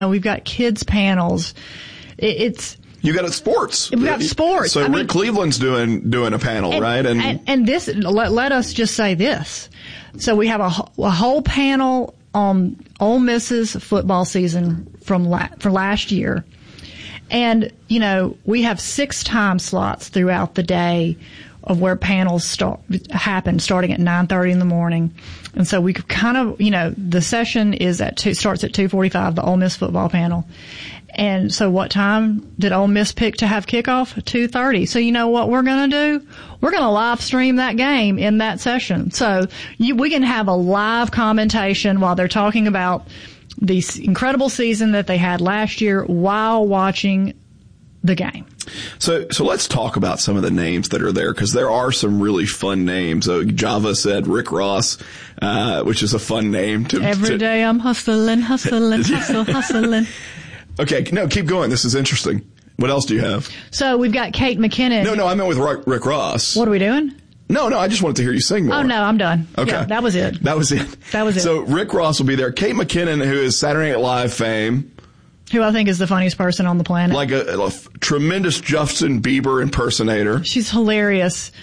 We've got kids panels. You got sports. We've got sports. So Rick Cleveland's doing a panel, right? And this, let us just say this. So we have a whole panel on Ole Miss's football season for last year. And, we have 6 time slots throughout the day of where panels happen starting at 9:30 in the morning. And so we kind of, the session starts at 2:45, the Ole Miss football panel. And so what time did Ole Miss pick to have kickoff? 2:30. So you know what we're going to do? We're going to live stream that game in that session. So we can have a live commentation while they're talking about the incredible season that they had last year while watching the game. So let's talk about some of the names that are there, because there are some really fun names. Java said Rick Ross, which is a fun name. Every day I'm hustling. Okay, no, keep going. This is interesting. What else do you have? So we've got Kate McKinnon. No, I meant with Rick Ross. What are we doing? No, I just wanted to hear you sing more. Oh, no, I'm done. Okay. Yeah, that was it. So Rick Ross will be there. Kate McKinnon, who is Saturday Night Live fame. Who I think is the funniest person on the planet. Like a tremendous Justin Bieber impersonator. She's hilarious.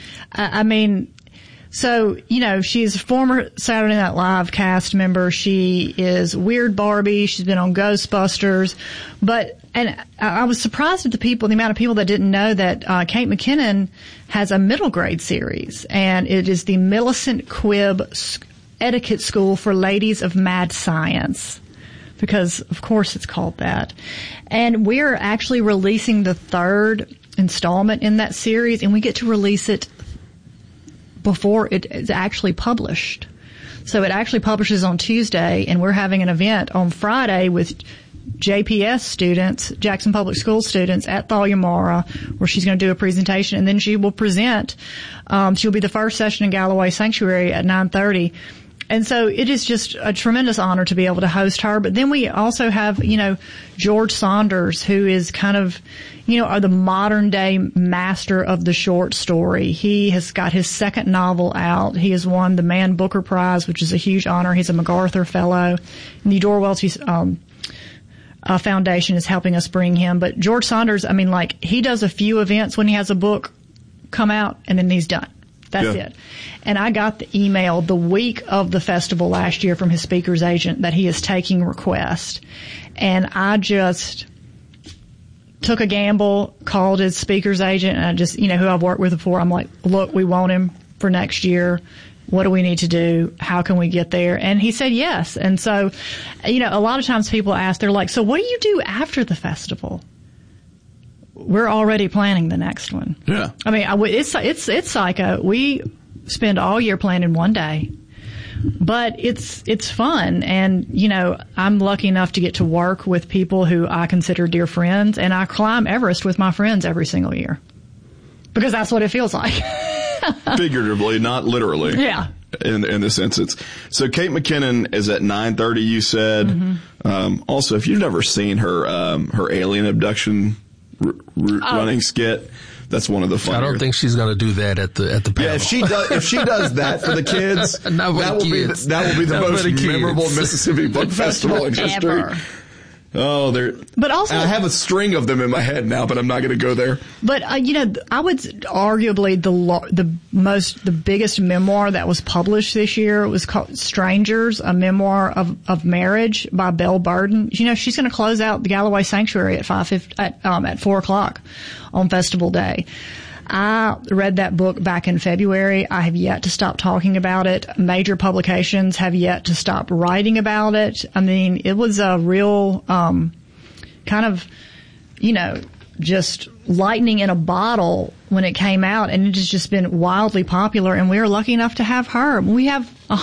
She's a former Saturday Night Live cast member. She is Weird Barbie. She's been on Ghostbusters. And I was surprised at the amount of people that didn't know that Kate McKinnon has a middle grade series. And it is the Millicent Quibb Etiquette School for Ladies of Mad Science. Because, of course, it's called that. And we're actually releasing the 3rd installment in that series, and we get to release it before it is actually published. So it actually publishes on Tuesday, and we're having an event on Friday with JPS students, Jackson Public School students at Thalia Mara, where she's going to do a presentation, and then she will present. She'll be the first session in Galloway Sanctuary at 9:30. And so it is just a tremendous honor to be able to host her. But then we also have, George Saunders, who is kind of, the modern day master of the short story. He has got his 2nd novel out. He has won the Man Booker Prize, which is a huge honor. He's a MacArthur Fellow. And the Eudora Welty Foundation is helping us bring him. But George Saunders, he does a few events when he has a book come out, and then he's done. That's it. And I got the email the week of the festival last year from his speaker's agent that he is taking requests. And I just took a gamble, called his speaker's agent, and I just, who I've worked with before. I'm like, look, we want him for next year. What do we need to do? How can we get there? And he said yes. And so, a lot of times people ask, they're like, so what do you do after the festival? We're already planning the next one. Yeah. It's psycho. We spend all year planning one day, but it's fun. And, I'm lucky enough to get to work with people who I consider dear friends, and I climb Everest with my friends every single year because that's what it feels like. Figuratively, not literally. Yeah. In this instance. So Kate McKinnon is at 9:30, you said. Mm-hmm. Also, if you've never seen her alien abduction running skit, that's one of the funnier. I don't think she's going to do that at the panel. Yeah, if she does that for the kids, that will be the most memorable Mississippi Book Festival in history. Oh, but also, I have a string of them in my head now, but I'm not going to go there. But I would arguably the biggest memoir that was published this year was called Strangers, a memoir of marriage by Belle Burden. She's going to close out the Galloway Sanctuary at 4:00 on festival day. I read that book back in February. I have yet to stop talking about it. Major publications have yet to stop writing about it. It was a real kind of, just lightning in a bottle when it came out, and it has just been wildly popular, and we were lucky enough to have her. We have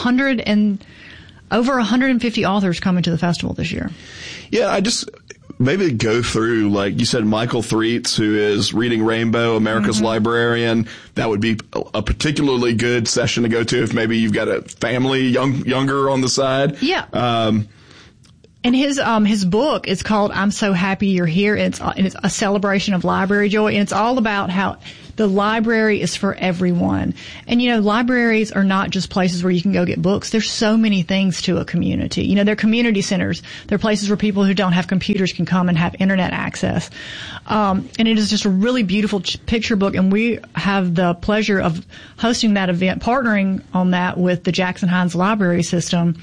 over 150 authors coming to the festival this year. Yeah, maybe go through, like you said, Michael Threets, who is Reading Rainbow, America's Librarian. That would be a particularly good session to go to if maybe you've got a family younger on the side. Yeah. And his book is called I'm So Happy You're Here. And it's a celebration of library joy. And it's all about how the library is for everyone. And, libraries are not just places where you can go get books. There's so many things to a community. They're community centers. They're places where people who don't have computers can come and have internet access. And it is just a really beautiful picture book. And we have the pleasure of hosting that event, partnering on that with the Jackson Hines Library System.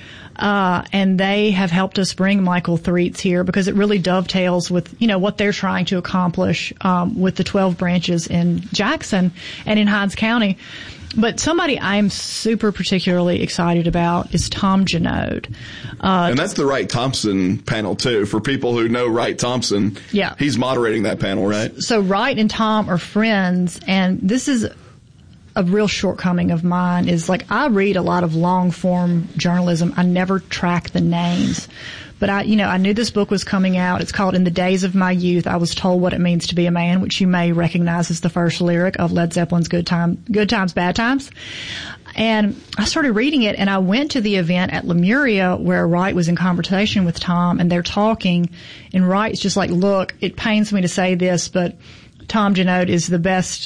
And they have helped us bring Michael Threets here because it really dovetails with, what they're trying to accomplish, with the 12 branches in Jackson and in Hines County. But somebody I'm super particularly excited about is Tom Genode. And that's the Wright Thompson panel too. For people who know Wright Thompson, yeah, he's moderating that panel, right? So Wright and Tom are friends, and this is a real shortcoming of mine is I read a lot of long form journalism. I never track the names, but I knew this book was coming out. It's called In the Days of My Youth, I Was Told What It Means to Be a Man, which you may recognize as the first lyric of Led Zeppelin's Good Times, Bad Times. And I started reading it, and I went to the event at Lemuria where Wright was in conversation with Tom, and they're talking, and Wright's just look, it pains me to say this, but Tom Genode is the best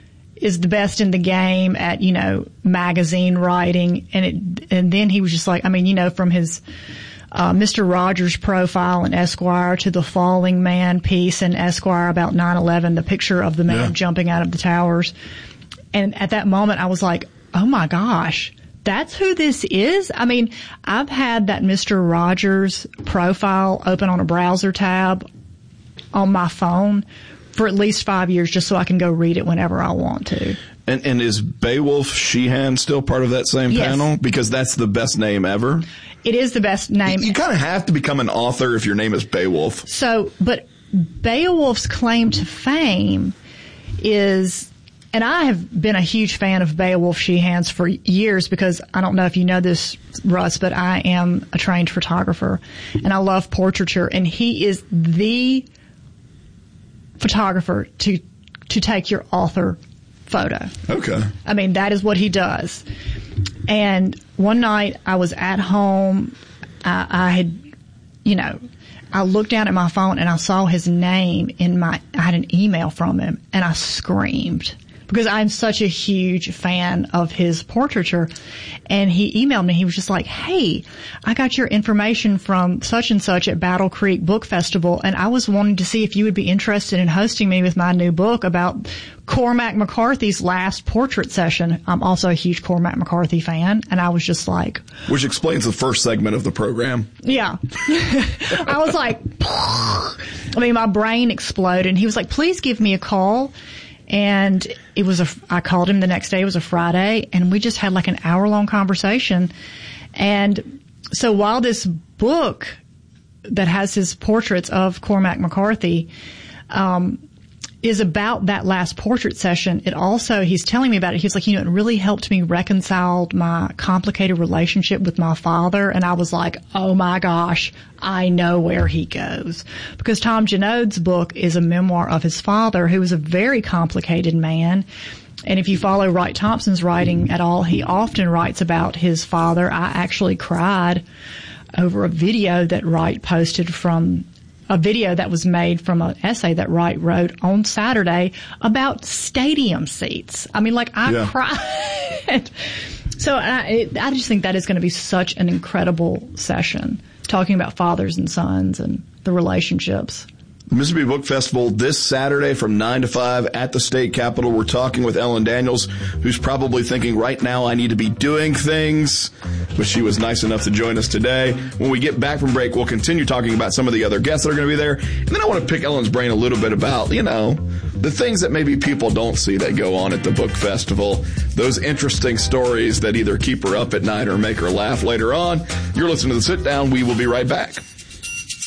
in the game at, magazine writing. And then he was just from his, Mr. Rogers profile in Esquire to the Falling Man piece in Esquire about 9/11, the picture of the man jumping out of the towers. And at that moment I was like, oh my gosh, that's who this is? I've had that Mr. Rogers profile open on a browser tab on my phone for at least 5 years just so I can go read it whenever I want to. And is Beowulf Sheehan still part of that same panel? Because that's the best name ever. It is the best name. You kind of have to become an author if your name is Beowulf. So, but Beowulf's claim to fame is, and I have been a huge fan of Beowulf Sheehan's for years because I don't know if you know this, Russ, but I am a trained photographer and I love portraiture, and he is the photographer to take your author photo. Okay. That is what he does. And one night I was at home. I looked down at my phone and I saw his name I had an email from him, and I screamed because I'm such a huge fan of his portraiture. And he emailed me. He was just like, hey, I got your information from such and such at Battle Creek Book Festival, and I was wanting to see if you would be interested in hosting me with my new book about Cormac McCarthy's last portrait session. I'm also a huge Cormac McCarthy fan, and I was just like... Which explains the first segment of the program. Yeah. I was like... my brain exploded, and he was like, please give me a call. And I called him the next day. It was a Friday, and we just had an hour-long conversation. And so while this book that has his portraits of Cormac McCarthy, is about that last portrait session, he's telling me about it. He's like, it really helped me reconcile my complicated relationship with my father. And I was like, oh my gosh, I know where he goes. Because Tom Genode's book is a memoir of his father, who was a very complicated man. And if you follow Wright Thompson's writing at all, he often writes about his father. I actually cried over a video that Wright posted from a video that was made from an essay that Wright wrote on Saturday about stadium seats. I cried. So I just think that is going to be such an incredible session, talking about fathers and sons and the relationships. Mississippi Book Festival this Saturday from 9 to 5 at the state capitol. We're talking with Ellen Daniels, who's probably thinking right now, I need to be doing things, but she was nice enough to join us today. When we get back from break, we'll continue talking about some of the other guests that are going to be there. And then I want to pick Ellen's brain a little bit about, the things that maybe people don't see that go on at the book festival, those interesting stories that either keep her up at night or make her laugh later on. You're listening to The Sit Down. We will be right back.